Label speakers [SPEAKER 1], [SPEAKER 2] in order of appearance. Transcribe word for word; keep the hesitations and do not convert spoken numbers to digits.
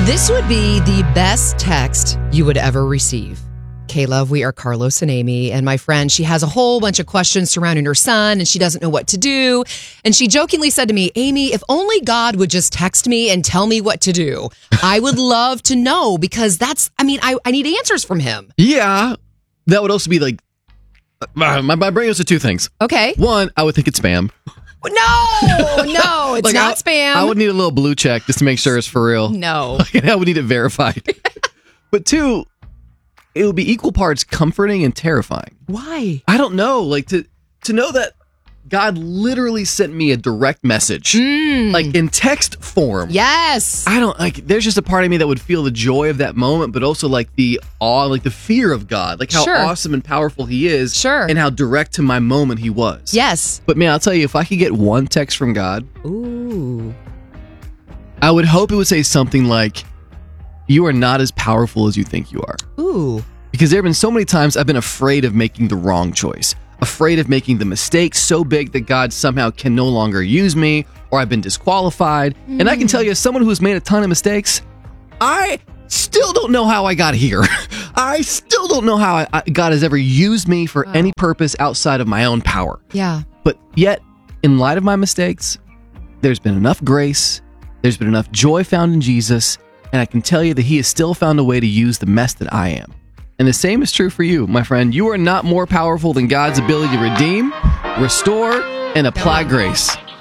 [SPEAKER 1] This would be the best text you would ever receive. K-Love, we are Carlos and Amy, and my friend, she has a whole bunch of questions surrounding her son, and she doesn't know what to do. And she jokingly said to me, Amy, if only God would just text me and tell me what to do. I would love to know, because that's, I mean, I, I need answers from him.
[SPEAKER 2] Yeah, that would also be like, my, my brain goes to two things.
[SPEAKER 1] Okay.
[SPEAKER 2] One, I would think it's spam.
[SPEAKER 1] No, no, it's
[SPEAKER 2] like
[SPEAKER 1] not
[SPEAKER 2] I,
[SPEAKER 1] spam.
[SPEAKER 2] I would need a little blue check just to make sure it's for real.
[SPEAKER 1] No.
[SPEAKER 2] Like, I would need it verified. But two, it would be equal parts comforting and terrifying.
[SPEAKER 1] Why?
[SPEAKER 2] I don't know. Like to to know that God literally sent me a direct message,
[SPEAKER 1] Mm.
[SPEAKER 2] like in text form.
[SPEAKER 1] Yes.
[SPEAKER 2] I don't like. There's just a part of me that would feel the joy of that moment, but also like the awe, like the fear of God, like how
[SPEAKER 1] Sure.
[SPEAKER 2] awesome and powerful He is,
[SPEAKER 1] Sure.
[SPEAKER 2] and how direct to my moment He was.
[SPEAKER 1] Yes.
[SPEAKER 2] But man, I'll tell you, if I could get one text from God,
[SPEAKER 1] Ooh.
[SPEAKER 2] I would hope it would say something like, "You are not as powerful as you think you are."
[SPEAKER 1] Ooh.
[SPEAKER 2] Because there have been so many times I've been afraid of making the wrong choice, afraid of making the mistake so big that God somehow can no longer use me, or I've been disqualified. Mm. And I can tell you, as someone who's made a ton of mistakes, I still don't know how I got here. I still don't know how I, I, God has ever used me for wow. any purpose outside of my own power.
[SPEAKER 1] Yeah.
[SPEAKER 2] But yet, in light of my mistakes, there's been enough grace, there's been enough joy found in Jesus, and I can tell you that He has still found a way to use the mess that I am. And the same is true for you, my friend. You are not more powerful than God's ability to redeem, restore, and apply grace.